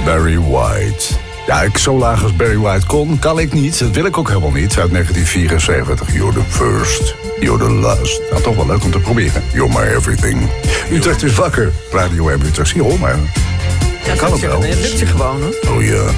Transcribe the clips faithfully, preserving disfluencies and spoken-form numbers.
Barry White. Ja, ik zo laag als Barry White kon, kan ik niet. Dat wil ik ook helemaal niet. Uit negentien vierenzeventig. You're the first, you're the last. Nou, toch wel leuk om te proberen. You're my everything. Utrecht is wakker. Radio M Utrecht. Zie je, maar... Ja, kan het wel. Nee, het lukt je gewoon, hoor. Oh ja.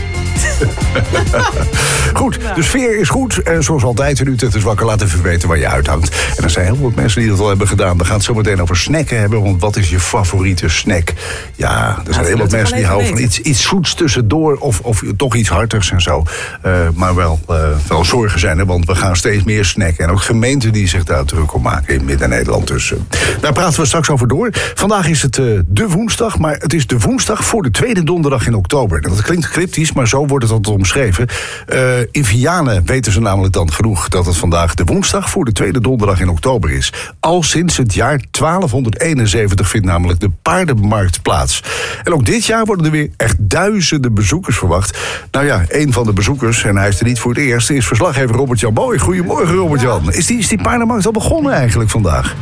Goed, de sfeer is goed. En zoals altijd in Utrecht is wakker. Laat even weten waar je uithangt. En er zijn heel veel mensen die dat al hebben gedaan. We gaan het zo meteen over snacken hebben. Want wat is je favoriete snack? Ja, er zijn heel veel mensen die houden van iets, iets zoets tussendoor. Of, of toch iets hartigs en zo. Uh, maar wel, uh, wel zorgen zijn er. Want we gaan steeds meer snacken. En ook gemeenten die zich daar druk op maken in Midden-Nederland. Dus uh, daar praten we straks over door. Vandaag is het uh, de woensdag. Maar het is de woensdag voor de tweede donderdag in oktober. Dat klinkt cryptisch, maar zo wordt het altijd omschreven. Uh, in Vianen weten ze namelijk dan genoeg dat het vandaag de woensdag voor de tweede donderdag in oktober is. Al sinds het jaar twaalfhonderdeenenzeventig vindt namelijk de paardenmarkt plaats. En ook dit jaar worden er weer echt duizenden bezoekers verwacht. Nou ja, een van de bezoekers, en hij is er niet voor het eerst, is verslaggever Robert-Jan Boy. Goedemorgen, Robert-Jan. Is die, is die paardenmarkt al begonnen eigenlijk vandaag?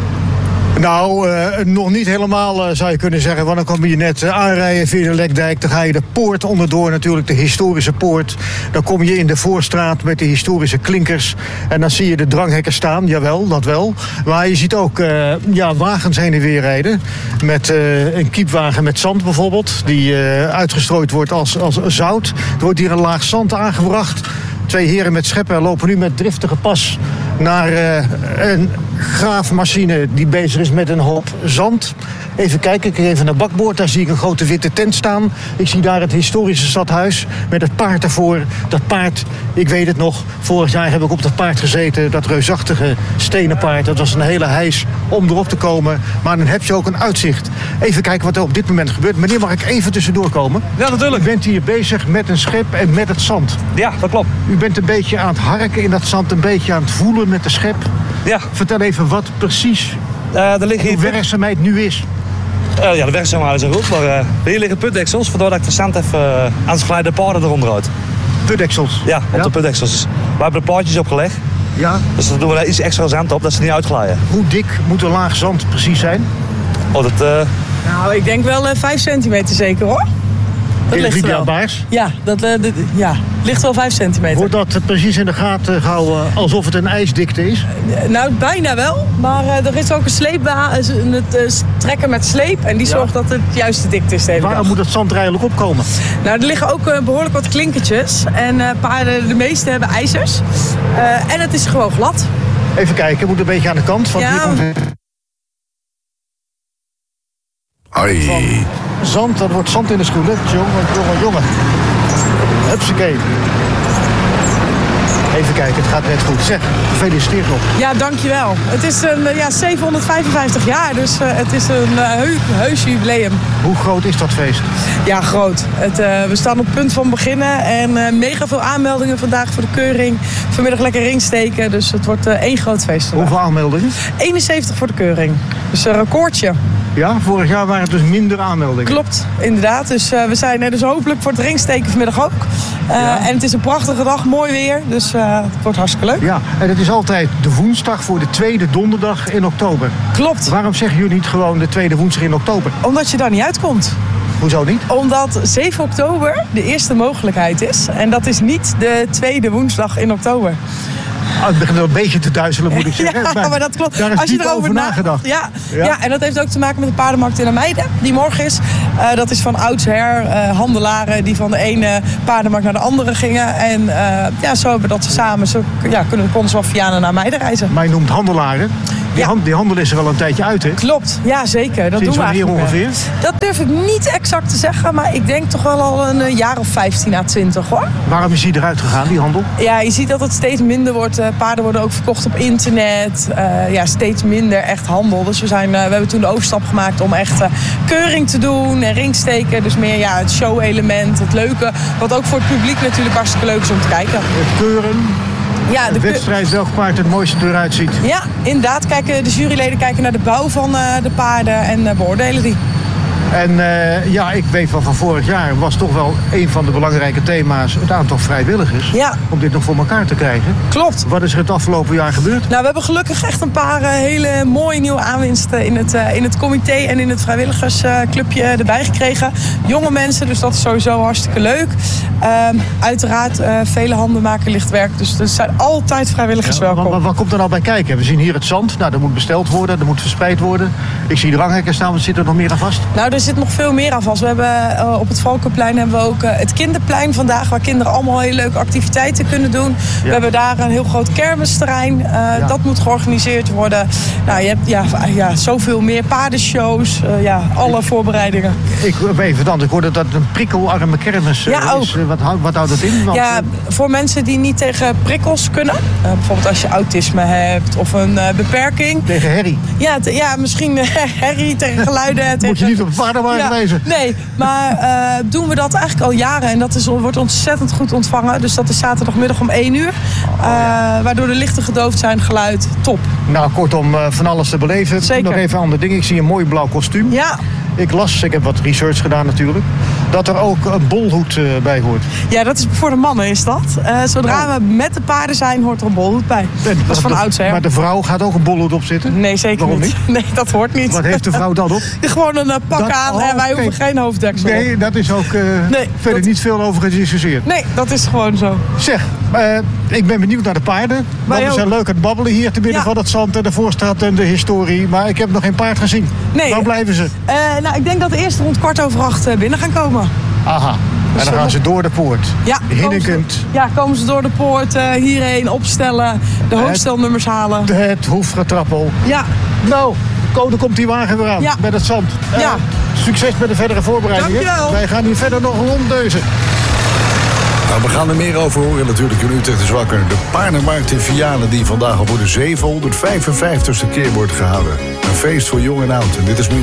Nou, uh, nog niet helemaal uh, zou je kunnen zeggen. Want dan kom je net uh, aanrijden via de Lekdijk. Dan ga je de poort onderdoor, natuurlijk de historische poort. Dan kom je in de Voorstraat met de historische klinkers. En dan zie je de dranghekken staan, jawel, dat wel. Maar je ziet ook uh, ja, wagens heen en weer rijden. Met uh, een kiepwagen met zand bijvoorbeeld. Die uh, uitgestrooid wordt als, als zout. Er wordt hier een laag zand aangebracht. Twee heren met scheppen lopen nu met driftige pas naar uh, een graafmachine die bezig is met een hoop zand. Even kijken, ik kijk even naar bakboord. Daar zie ik een grote witte tent staan. Ik zie daar het historische stadhuis met het paard ervoor. Dat paard, ik weet het nog, vorig jaar heb ik op dat paard gezeten. Dat reusachtige stenen paard. Dat was een hele hijs om erop te komen. Maar dan heb je ook een uitzicht. Even kijken wat er op dit moment gebeurt. Meneer, mag ik even tussendoor komen? Ja, natuurlijk. U bent hier bezig met een schep en met het zand. Ja, dat klopt. U bent een beetje aan het harken in dat zand, een beetje aan het voelen met de schep. Ja. Vertel even wat precies uh, er liggen hier hoe werkzaamheid nu is. Uh, ja, de werkzaamheid is er goed, maar uh, hier liggen putdeksels, waardoor ik de zand even uh, aan het glijden paarden eronder uit. Putdeksels? Ja, op ja? de putdeksels. We hebben de plaatjes opgelegd. Ja. Dus dan doen we daar iets extra zand op, dat ze niet uitglijden. Hoe dik moet een laag zand precies zijn? Oh, dat, uh... Nou, ik denk wel uh, vijf centimeter zeker, hoor. Dat ligt wel. Baars? Ja, dat uh, d- ja, ligt wel vijf centimeter. Wordt dat uh, precies in de gaten gehouden alsof het een ijsdikte is? Uh, nou, bijna wel. Maar uh, er is ook een sleepba- een uh, trekker met sleep. En die ja. zorgt dat het juiste dikte is. Waarom dag. moet dat zand er eigenlijk opkomen? Nou, er liggen ook uh, behoorlijk wat klinkertjes. En uh, paarden, de meeste hebben ijzers. Uh, en het is gewoon glad. Even kijken, moet een beetje aan de kant. Want ja. hier komt... Hoi. Van zand, dat wordt zand in de schoenen. Jongen, jongen, jongen. Hupsakee. Even kijken, het gaat net goed. Zeg, gefeliciteerd nog. Ja, dankjewel. Het is een ja, zevenhonderdvijfenvijftig jaar, dus uh, het is een uh, heu, heus jubileum. Hoe groot is dat feest? Ja, groot. Het, uh, we staan op het punt van beginnen en uh, mega veel aanmeldingen vandaag voor de keuring. Vanmiddag lekker ringsteken, dus het wordt uh, één groot feest vandaag. Hoeveel aanmeldingen? eenenzeventig voor de keuring. Dus een recordje. Ja, vorig jaar waren het dus minder aanmeldingen. Klopt, inderdaad. Dus uh, we zijn er dus hopelijk voor het ringsteken vanmiddag ook. Uh, ja. En het is een prachtige dag, mooi weer. Dus uh, het wordt hartstikke leuk. Ja, en het is altijd de woensdag voor de tweede donderdag in oktober. Klopt. Waarom zeggen jullie niet gewoon de tweede woensdag in oktober? Omdat je daar niet uitkomt. Hoezo niet? Omdat zeven oktober de eerste mogelijkheid is. En dat is niet de tweede woensdag in oktober. Oh, het begint wel een beetje te duizelen, moet ik zeggen. Ja, maar dat klopt. Daar is Als je niet erover over nagedacht. Ja, ja. ja, en dat heeft ook te maken met de paardenmarkt in Ameide, die morgen is. Uh, dat is van oudsher uh, handelaren die van de ene paardenmarkt naar de andere gingen. En uh, ja, zo hebben we dat samen. Zo ja, kunnen de konden van Vianen naar Ameide reizen. Maar je noemt handelaren. Die, ja. hand, die handel is er al een tijdje uit, hè? Klopt, ja zeker. Dat Sinds doen we wanneer ongeveer? Dat durf ik niet exact te zeggen, maar ik denk toch wel al een jaar of vijftien à twintig, hoor. Waarom is die eruit gegaan, die handel? Ja, je ziet dat het steeds minder wordt. Uh, paarden worden ook verkocht op internet. Uh, ja, steeds minder echt handel. Dus we, zijn, uh, we hebben toen de overstap gemaakt om echt uh, keuring te doen en ringsteken. Dus meer ja, het show-element, het leuke. Wat ook voor het publiek natuurlijk hartstikke leuk is om te kijken. Het keuren. Ja, de, de wedstrijd welk paard het mooiste eruit ziet. Ja, inderdaad. Kijken, de juryleden kijken naar de bouw van uh, de paarden en uh, beoordelen die. En uh, ja, ik weet wel van vorig jaar was toch wel een van de belangrijke thema's het aantal vrijwilligers. Ja. Om dit nog voor elkaar te krijgen. Klopt. Wat is er het afgelopen jaar gebeurd? Nou, we hebben gelukkig echt een paar uh, hele mooie nieuwe aanwinsten in het, uh, in het comité en in het vrijwilligersclubje uh, erbij gekregen. Jonge mensen, dus dat is sowieso hartstikke leuk. Uh, uiteraard, uh, vele handen maken licht werk, dus er zijn altijd vrijwilligers ja, welkom. Wat, wat komt er nou bij kijken? We zien hier het zand. Nou, dat moet besteld worden, dat moet verspreid worden. Ik zie de ranghekken staan, wat zit er nog meer aan vast? Nou, er zit nog veel meer aan vast. We hebben uh, op het Valkenplein hebben we ook uh, het kinderplein vandaag, waar kinderen allemaal hele leuke activiteiten kunnen doen. Ja. We hebben daar een heel groot kermisterrein. Uh, ja. Dat moet georganiseerd worden. Nou, je hebt ja, ja, zoveel meer paardenshows. Uh, ja, alle ik, voorbereidingen. Ik even dan, ik hoorde dat het een prikkelarme kermis uh, ja, is. Uh, wat, houdt, wat houdt dat in? Want, ja, voor mensen die niet tegen prikkels kunnen. Uh, bijvoorbeeld als je autisme hebt of een uh, beperking. Tegen herrie? Ja, te, ja misschien uh, herrie, tegen geluiden. Moet tegen... je niet op het paardenwagen ja, wezen. Nee, maar uh, doen we dat eigenlijk al jaren. En dat is, wordt ontzettend goed ontvangen. Dus dat is zaterdagmiddag om één uur. Uh, waardoor de lichten gedoofd zijn, geluid, top. Nou, kortom, uh, van alles te beleven. Zeker. Nog even een ander ding. Ik zie een mooi blauw kostuum. Ja. Ik las, ik heb wat research gedaan natuurlijk, dat er ook een bolhoed uh, bij hoort. Ja, dat is voor de mannen is dat. Uh, zodra oh. we met de paarden zijn, hoort er een bolhoed bij. En, dat is van oudsher. Maar de vrouw gaat ook een bolhoed opzitten? Nee, zeker Waarom niet. niet. Nee, dat hoort niet. Wat heeft de vrouw dan op? Gewoon een uh, pak dat, aan oh, en wij hoeven geen hoofddeksel. Nee, dat is ook uh, nee, verder dat... niet veel over gediscussieerd. Nee, dat is gewoon zo. Zeg, uh, ik ben benieuwd naar de paarden. Want we zijn leuk aan het babbelen hier te midden ja. van het zand en de voorstraat en de historie. Maar ik heb nog geen paard gezien. Nee. Waar blijven ze? Uh, nou, ik denk dat de eerste rond kwart over acht binnen gaan komen. Aha. En dan gaan ze door de poort. Ja, Hinnekend. Ze, ja, komen ze door de poort uh, hierheen opstellen. De hoofdstelnummers halen. Het, het hoefgetrappel. Ja. Nou, Code komt die wagen weer aan. Ja. Met het zand. Uh, ja. Succes met de verdere voorbereidingen. Dankjewel. Wij gaan hier verder nog ronddeuzen. Nou, we gaan er meer over horen natuurlijk in Utrecht is wakker. De paardenmarkt in Vianen die vandaag al voor de zevenhonderdvijfenvijftigste keer wordt gehouden. Een feest voor jong en oud. En dit is